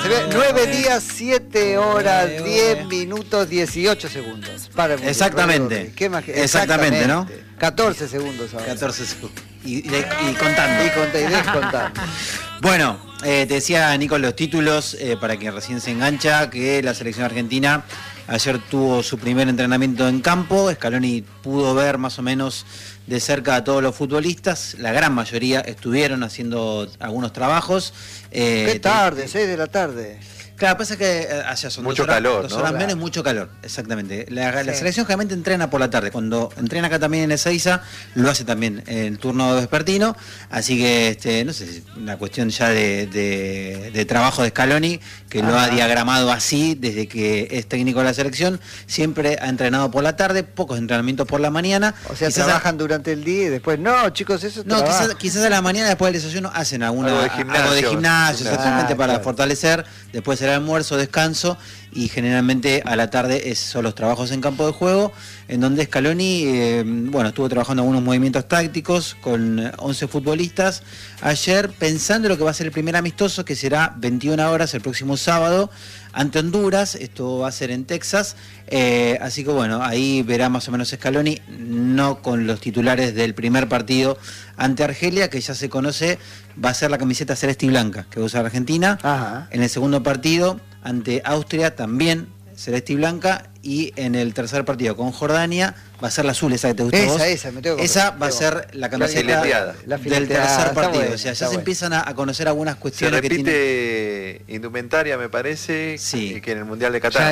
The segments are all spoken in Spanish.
se ve 9 días, 7 horas, 10 minutos, 18 segundos. Para el Exactamente. ¿Qué más? Exactamente, ¿no? 14 segundos ahora. 14 segundos. Y contando. Y descontando. Bueno, te decía Nico los títulos, para quien recién se engancha, que la selección argentina ayer tuvo su primer entrenamiento en campo. Scaloni pudo ver más o menos de cerca a todos los futbolistas. La gran mayoría estuvieron haciendo algunos trabajos. Qué tarde, 6 de la tarde. Claro, pasa que allá son mucho calor, 2 horas menos, mucho calor, exactamente. La selección generalmente entrena por la tarde. Cuando entrena acá también en Ezeiza, lo hace también en el turno vespertino. Así que, no sé, una cuestión ya de trabajo de Scaloni, que lo ha diagramado así desde que es técnico de la selección. Siempre ha entrenado por la tarde, pocos entrenamientos por la mañana. O sea, trabajan durante el día y después, no, chicos, eso no, quizás a la mañana después del desayuno hacen algo de gimnasio, exactamente, para fortalecer. Después será almuerzo, descanso, y generalmente a la tarde son los trabajos en campo de juego, en donde Scaloni estuvo trabajando algunos movimientos tácticos con 11 futbolistas ayer, pensando en lo que va a ser el primer amistoso, que será 21 horas el próximo sábado ante Honduras. Esto va a ser en Texas, así que bueno, ahí verá más o menos Scaloni, no con los titulares del primer partido ante Argelia, que ya se conoce, va a ser la camiseta celeste y blanca que va a usar Argentina. Ajá. En el segundo partido ante Austria también celeste y blanca, y en el tercer partido con Jordania va a ser la azul, esa que te gusta a vos. Esa va a ser la camiseta del tercer partido. Bueno, o sea, ya se empiezan a conocer algunas cuestiones. Se repite indumentaria, me parece, sí, que en el Mundial de Qatar.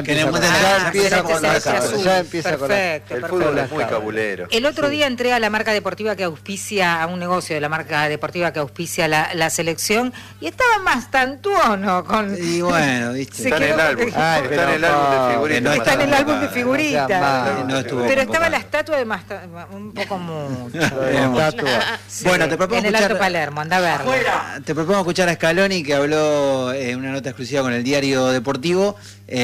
Ya empieza con el fútbol es muy cabulero. El otro día entré a la marca deportiva que auspicia, a un negocio de la marca deportiva que auspicia la selección, y estaba más tantuono con... Y bueno, viste. Está en el álbum. Está en el álbum de figuritas. Está en el álbum de figuritas. No estuvo, pero estaba la estatua de un poco mucho. Bueno, te propongo en el Alto Palermo, anda a verlo. Te propongo escuchar a Scaloni, que habló en una nota exclusiva con el Diario Deportivo,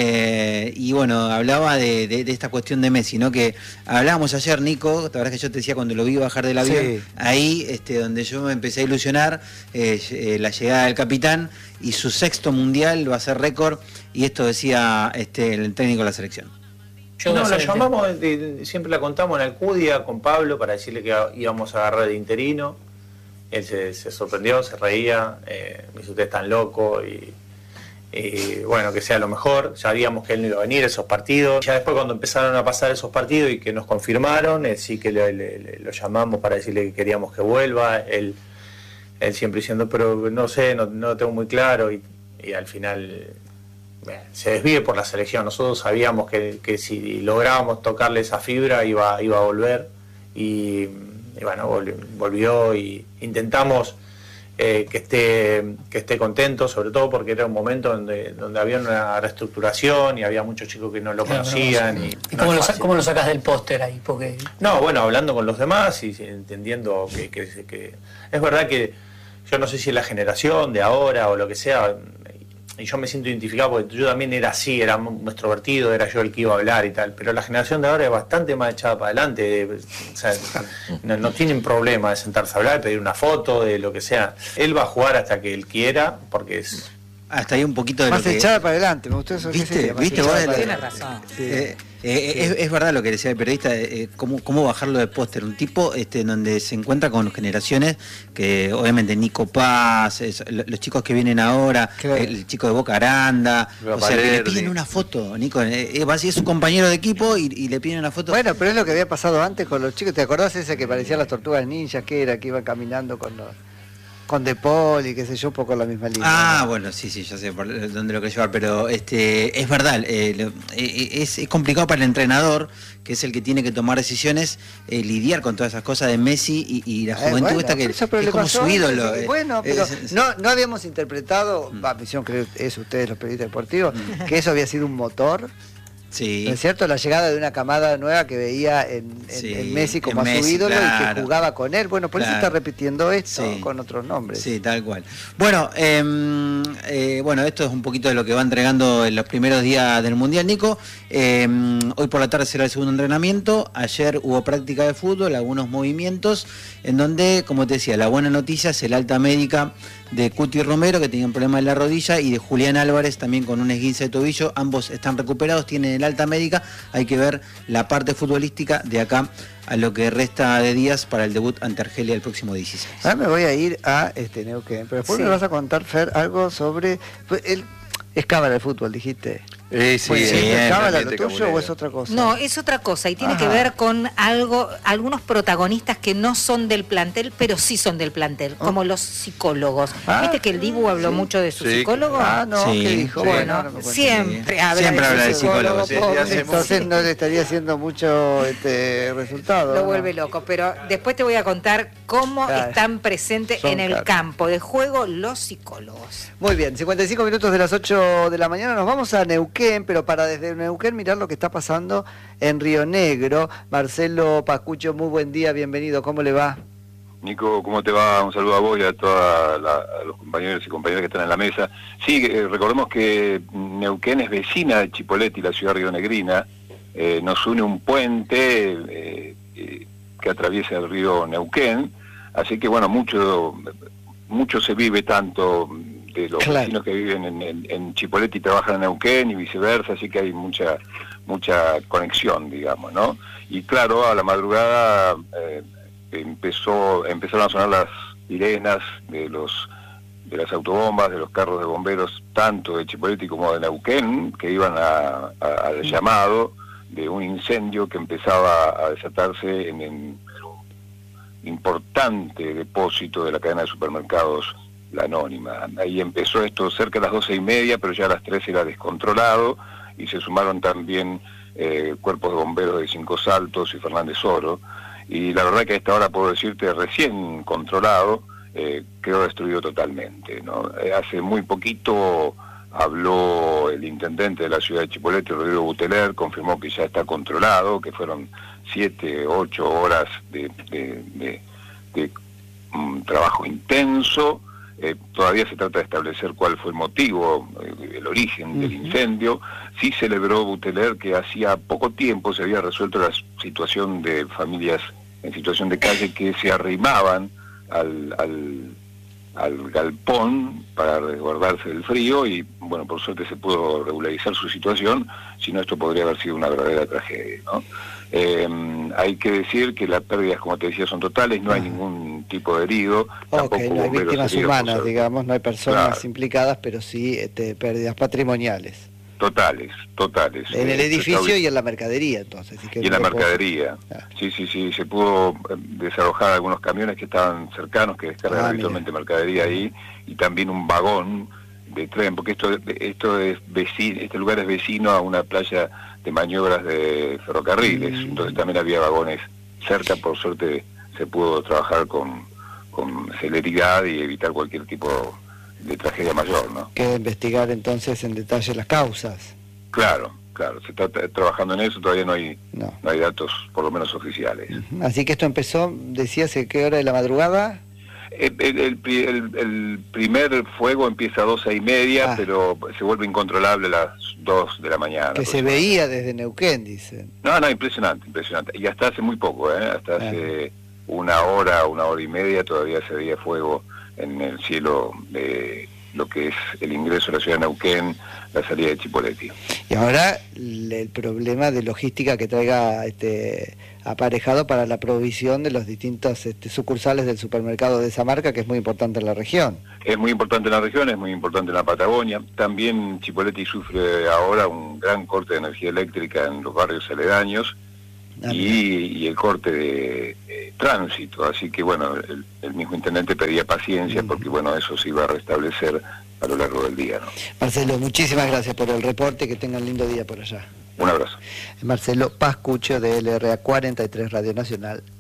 y bueno, hablaba de esta cuestión de Messi, ¿no? Que hablábamos ayer, Nico, la verdad es que yo te decía cuando lo vi bajar del avión, ahí donde yo me empecé a ilusionar, la llegada del capitán, y su 6º mundial va a ser récord, y esto decía el técnico de la selección. No, la llamamos, siempre la contamos en Alcudia con Pablo para decirle que íbamos a agarrar de interino. Él se sorprendió, se reía, me dice, usted es tan loco, y bueno, que sea lo mejor. Sabíamos que él no iba a venir a esos partidos. Ya después, cuando empezaron a pasar esos partidos y que nos confirmaron, sí que lo llamamos para decirle que queríamos que vuelva. Él siempre diciendo, pero no sé, no lo tengo muy claro, y al final se desvíe por la selección. Nosotros sabíamos que si lográbamos tocarle esa fibra iba a volver, y bueno, volvió, y intentamos que esté contento, sobre todo porque era un momento donde había una reestructuración y había muchos chicos que no lo conocían. ¿Y cómo lo sacas del póster ahí? Porque... No, bueno, hablando con los demás y entendiendo que es verdad que yo no sé si es la generación de ahora o lo que sea, y yo me siento identificado porque yo también era así, era un extrovertido, era yo el que iba a hablar y tal, pero la generación de ahora es bastante más echada para adelante, o sea, no tienen problema de sentarse a hablar, de pedir una foto, de lo que sea. Él va a jugar hasta que él quiera, porque es... Hasta ahí un poquito de más lo que... echada para adelante, me gustó eso. ¿Viste? Tienes razón. Es verdad lo que decía el periodista, cómo bajarlo de póster. Un tipo en donde se encuentra con generaciones que, obviamente, Nico Paz, los chicos que vienen ahora, el chico de Boca Aranda, o sea, que le piden una foto, Nico, es su compañero de equipo y le piden una foto. Bueno, pero es lo que había pasado antes con los chicos. ¿Te acordás ese que parecían las tortugas ninjas, que iban caminando con De Paul y qué sé yo, un poco la misma línea? Ah, bueno, sí, ya sé por dónde lo quiero llevar, pero es verdad, es complicado para el entrenador, que es el que tiene que tomar decisiones, lidiar con todas esas cosas de Messi y la juventud esta que es como su ídolo. Bueno, pero no habíamos interpretado, misión creo es ustedes los periodistas deportivos, que eso había sido un motor. Sí. ¿No es cierto? La llegada de una camada nueva que veía en Messi como a su ídolo, claro, y que jugaba con él. Bueno, por eso está repitiendo esto con otros nombres. Sí, tal cual. Bueno, esto es un poquito de lo que va entregando en los primeros días del Mundial, Nico. Hoy por la tarde será el segundo entrenamiento. Ayer hubo práctica de fútbol, algunos movimientos, en donde, como te decía, la buena noticia es el alta médica de Cuti Romero, que tenía un problema en la rodilla, y de Julián Álvarez, también con un esguince de tobillo. Ambos están recuperados, tienen el alta médica. Hay que ver la parte futbolística de acá a lo que resta de días para el debut ante Argelia el próximo 16. Ahora me voy a ir a Neuquén, pero después me vas a contar, Fer, algo sobre... Es cábala el fútbol, dijiste. Sí, ¿es cábala lo tuyo o es otra cosa? No, es otra cosa y tiene que ver con algunos protagonistas que no son del plantel, pero sí son del plantel, como los psicólogos. ¿Viste que el Dibu habló mucho de su psicólogo? No, ¿qué dijo? Bueno, siempre habla de psicólogo. Entonces no le estaría haciendo mucho resultado. Lo vuelve loco, pero después te voy a contar cómo están presentes en el campo de juego los psicólogos. Muy bien, 55 minutos de las 8 de la mañana, nos vamos a Neuquén, pero para desde Neuquén mirar lo que está pasando en Río Negro. Marcelo Pascucho, muy buen día, bienvenido, ¿cómo le va? Nico, ¿cómo te va? Un saludo a vos y a todos los compañeros y compañeras que están en la mesa. Sí, recordemos que Neuquén es vecina de Chipoleti, la ciudad rionegrina. Nos une un puente que atraviesa el río Neuquén, así que bueno, mucho se vive tanto de los vecinos que viven en Chipoleti y trabajan en Neuquén y viceversa, así que hay mucha conexión, digamos, ¿no? Y claro, a la madrugada empezaron a sonar las sirenas de las autobombas, de los carros de bomberos, tanto de Chipoleti como de Neuquén, que iban al llamado de un incendio que empezaba a desatarse en el importante depósito de la cadena de supermercados La Anónima. Ahí empezó esto cerca de las 12:30, pero ya a las 3 era descontrolado, y se sumaron también cuerpos de bomberos de Cinco Saltos y Fernández Oro, y la verdad que a esta hora puedo decirte, recién controlado, quedó destruido totalmente, ¿no? Hace muy poquito habló el intendente de la ciudad de Chipoleti, Rodrigo Buteler, confirmó que ya está controlado, que fueron 7, 8 horas de trabajo intenso. Todavía se trata de establecer cuál fue el motivo, el origen del incendio. Sí celebró Buteler que hacía poco tiempo se había resuelto la situación de familias en situación de calle que se arrimaban al galpón para resguardarse del frío, y bueno, por suerte se pudo regularizar su situación, si no esto podría haber sido una verdadera tragedia, ¿no? Hay que decir que las pérdidas, como te decía, son totales, no hay ningún tipo de herido, tampoco no hay víctimas humanas, digamos, no hay personas implicadas, pero sí pérdidas patrimoniales. Totales. En el edificio y en la mercadería, entonces. Y en la mercadería. Sí, se pudo desalojar algunos camiones que estaban cercanos, que descargan habitualmente mercadería ahí, y también un vagón de tren, porque este lugar es vecino a una playa de maniobras de ferrocarriles, entonces también había vagones cerca. Por suerte se pudo trabajar con celeridad y evitar cualquier tipo de tragedia mayor, ¿no? Queda investigar entonces en detalle las causas. Claro, se está trabajando en eso, todavía no hay datos, por lo menos oficiales. Así que esto empezó, decías, ¿a qué hora de la madrugada? El primer fuego empieza a 12:30, pero se vuelve incontrolable a las 2 de la mañana. Que se veía desde Neuquén, dicen. No, impresionante. Y hasta hace muy poco, hasta hace una hora y media todavía se veía fuego en el cielo de lo que es el ingreso a la ciudad de Neuquén, la salida de Chipoleti. Y ahora el problema de logística que traiga aparejado para la provisión de los distintos sucursales del supermercado de esa marca, que es muy importante en la región. Es muy importante en la región, es muy importante en la Patagonia. También Chipoleti sufre ahora un gran corte de energía eléctrica en los barrios aledaños, y el corte de tránsito, así que bueno, el mismo intendente pedía paciencia, porque bueno, eso se iba a restablecer a lo largo del día, ¿no? Marcelo, muchísimas gracias por el reporte, que tengan lindo día por allá. Un abrazo. Marcelo Pascucho de LRA 43 Radio Nacional.